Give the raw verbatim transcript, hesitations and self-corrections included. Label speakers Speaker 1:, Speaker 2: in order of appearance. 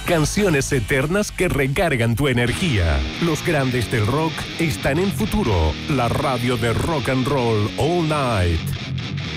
Speaker 1: Canciones eternas que recargan tu energía. Los grandes del rock están en Futuro, la radio de rock and roll all night.